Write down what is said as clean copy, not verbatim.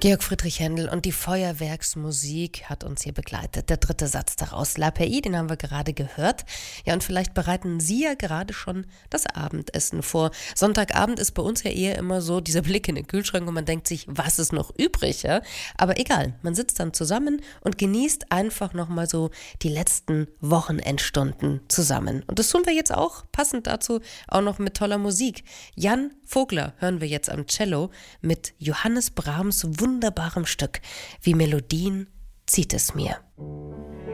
Georg Friedrich Händel und die Feuerwerksmusik hat uns hier begleitet. Der dritte Satz daraus, L'API, den haben wir gerade gehört. Ja, und vielleicht bereiten Sie ja gerade schon das Abendessen vor. Sonntagabend ist bei uns ja eher immer so dieser Blick in den Kühlschrank und man denkt sich, was ist noch übrig? Ja? Aber egal, man sitzt dann zusammen und genießt einfach nochmal so die letzten Wochenendstunden zusammen. Und das tun wir jetzt auch, passend dazu auch noch mit toller Musik. Jan Vogler hören wir jetzt am Cello mit Johannes Brahms wunderbarem Stück. Wie Melodien zieht es mir.